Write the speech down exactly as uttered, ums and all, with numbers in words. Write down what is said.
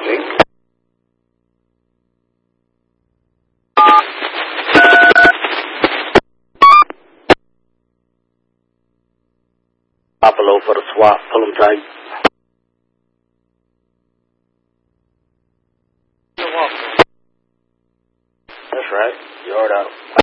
Speaking. Buffalo for the swap. Pull them tight. You're welcome. That's right. Yard out.